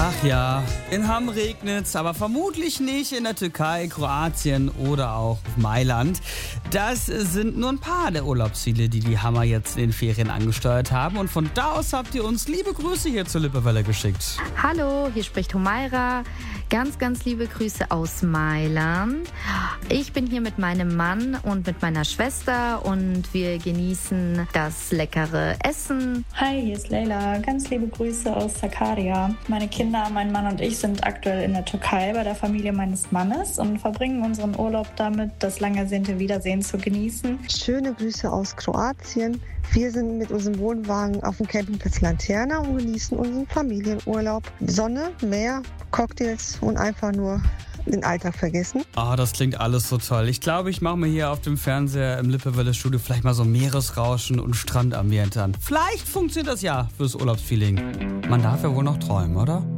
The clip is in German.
Ach ja, in Hamm regnet's, aber vermutlich nicht in der Türkei, Kroatien oder auch Mailand. Das sind nur ein paar der Urlaubsziele, die Hammer jetzt in den Ferien angesteuert haben. Und von da aus habt ihr uns liebe Grüße hier zur Lippewelle geschickt. Hallo, hier spricht Humaira. Ganz, ganz liebe Grüße aus Mailand. Ich bin hier mit meinem Mann und mit meiner Schwester und wir genießen das leckere Essen. Hi, hier ist Leila. Ganz liebe Grüße aus Sakarya. Meine Kinder, mein Mann und ich sind aktuell in der Türkei bei der Familie meines Mannes und verbringen unseren Urlaub damit, das lang ersehnte Wiedersehen zu genießen. Schöne Grüße aus Kroatien. Wir sind mit unserem Wohnwagen auf dem Campingplatz Lanterna und genießen unseren Familienurlaub. Sonne, Meer, Cocktails und einfach nur den Alltag vergessen. Das klingt alles so toll. Ich glaube, ich mache mir hier auf dem Fernseher im Lippewelle-Studio vielleicht mal so Meeresrauschen und Strandambiente an. Vielleicht funktioniert das ja fürs Urlaubsfeeling. Man darf ja wohl noch träumen, oder?